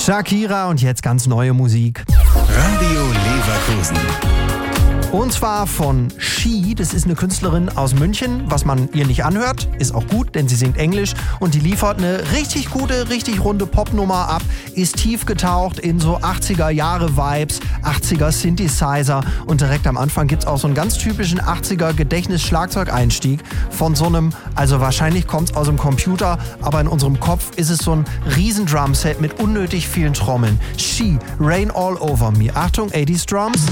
Shakira und jetzt ganz neue Musik. Radio Leverkusen. Und zwar von She, das ist eine Künstlerin aus München. Was man ihr nicht anhört, ist auch gut, denn sie singt Englisch und die liefert eine richtig gute, richtig runde Popnummer ab, ist tief getaucht in so 80er-Jahre-Vibes, 80er Synthesizer und direkt am Anfang gibt's auch so einen ganz typischen 80er Gedächtnis-Schlagzeugeinstieg von so einem, also wahrscheinlich kommt's aus dem Computer, aber in unserem Kopf ist es so ein riesen Drumset mit unnötig vielen Trommeln. She, Rain All Over Me. Achtung, 80s Drums.